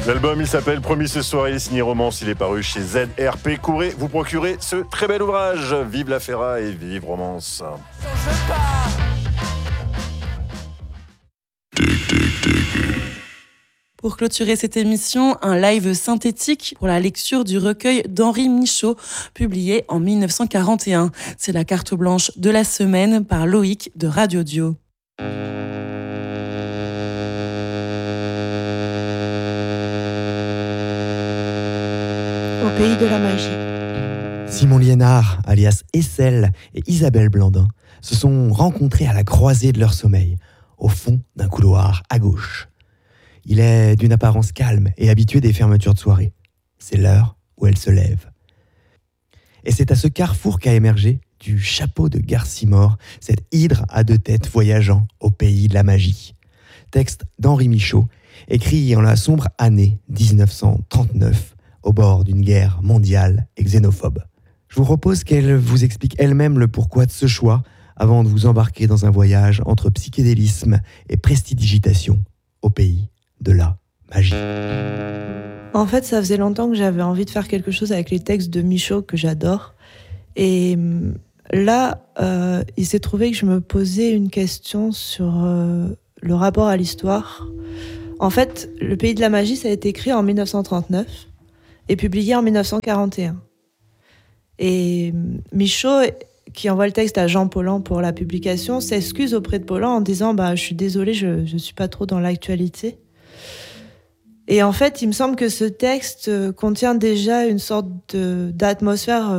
L'album, il s'appelle Promis ce soir, il est signé Romance, il est paru chez ZRP. Courez, vous procurez ce très bel ouvrage. Vive la Ferra et vive Romance. Pour clôturer cette émission, un live synthétique pour la lecture du recueil d'Henri Michaud, publié en 1941. C'est la carte blanche de la semaine par Loïc de Radio Dio. Au pays de la magie. Simon Liénard, alias Essel, et Isabelle Blandin se sont rencontrés à la croisée de leur sommeil, au fond d'un couloir à gauche. Il est d'une apparence calme et habitué des fermetures de soirée. C'est l'heure où elle se lève. Et c'est à ce carrefour qu'a émergé, du chapeau de Garcimore, cette hydre à deux têtes voyageant au pays de la magie. Texte d'Henri Michaud, écrit en la sombre année 1939, au bord d'une guerre mondiale et xénophobe. Je vous propose qu'elle vous explique elle-même le pourquoi de ce choix, avant de vous embarquer dans un voyage entre psychédélisme et prestidigitation au pays de la magie. En fait, ça faisait longtemps que j'avais envie de faire quelque chose avec les textes de Michaud que j'adore. Et là, il s'est trouvé que je me posais une question sur le rapport à l'histoire. En fait, Le Pays de la Magie, ça a été écrit en 1939 et publié en 1941. Et Michaud, qui envoie le texte à Jean Paulhan pour la publication, s'excuse auprès de Paulhan en disant « je suis désolé, je suis pas trop dans l'actualité ». Et en fait, il me semble que ce texte contient déjà une sorte d'atmosphère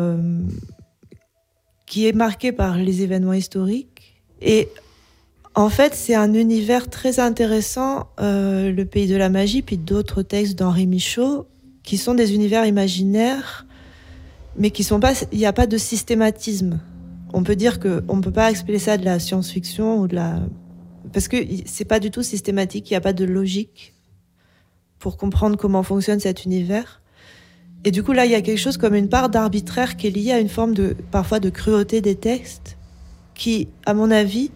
qui est marquée par les événements historiques. Et en fait, c'est un univers très intéressant, Le Pays de la Magie, puis d'autres textes d'Henri Michaud, qui sont des univers imaginaires, mais qui sont pas, il n'y a pas de systématisme. On peut dire qu'on ne peut pas expliquer ça de la science-fiction ou de la... Parce que c'est pas du tout systématique, il n'y a pas de logique pour comprendre comment fonctionne cet univers. Et du coup, là, il y a quelque chose comme une part d'arbitraire qui est liée à une forme parfois de cruauté des textes, qui, à mon avis,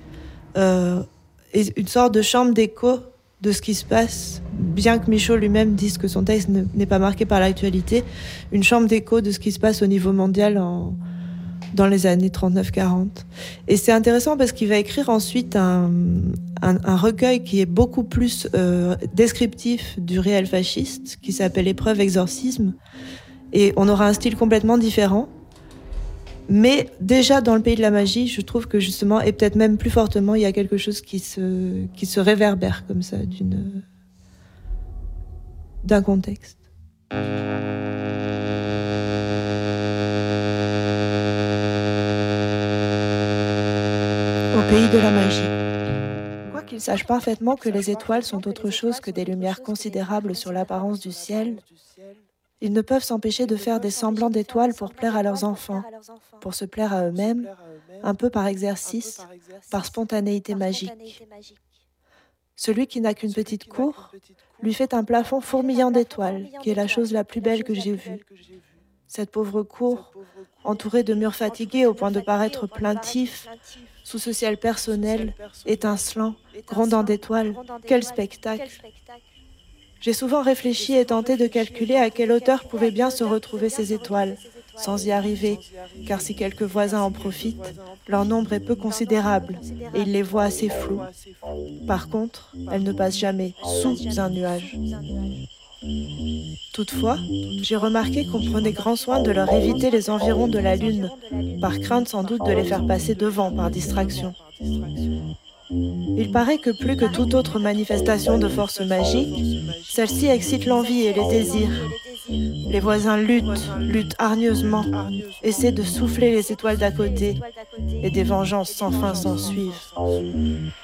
est une sorte de chambre d'écho de ce qui se passe, bien que Michaud lui-même dise que son texte n'est pas marqué par l'actualité, une chambre d'écho de ce qui se passe au niveau mondial dans les années 39-40. Et c'est intéressant parce qu'il va écrire ensuite un recueil qui est beaucoup plus descriptif du réel fasciste, qui s'appelle Épreuve Exorcisme. Et on aura un style complètement différent. Mais déjà dans Le Pays de la Magie, je trouve que justement, et peut-être même plus fortement, il y a quelque chose qui se réverbère comme ça d'un contexte. Au pays de la magie. Quoiqu'il sache parfaitement que les étoiles sont autre chose que des lumières considérables sur l'apparence du ciel, ils ne peuvent s'empêcher de faire des semblants d'étoiles pour plaire à leurs enfants, pour se plaire à eux-mêmes, un peu par exercice, par spontanéité magique. Celui qui n'a qu'une petite cour lui fait un plafond fourmillant d'étoiles, qui est la chose la plus belle que j'ai vue. Cette pauvre cour, entourée de murs fatigués au point de paraître plaintif, sous ce ciel personnel, étincelant, grondant d'étoiles, quel spectacle! J'ai souvent réfléchi et tenté de calculer à quelle hauteur pouvaient bien se retrouver ces étoiles, sans y arriver, car si quelques voisins en profitent, leur nombre est peu considérable et ils les voient assez flous. Par contre, elles ne passent jamais sous un nuage. Toutefois, j'ai remarqué qu'on prenait grand soin de leur éviter les environs de la Lune, par crainte sans doute de les faire passer devant par distraction. Il paraît que plus que toute autre manifestation de force magique, celle-ci excite l'envie et les désirs. Les voisins luttent hargneusement, essaient de souffler les étoiles d'à côté, et des vengeances sans fin s'ensuivent.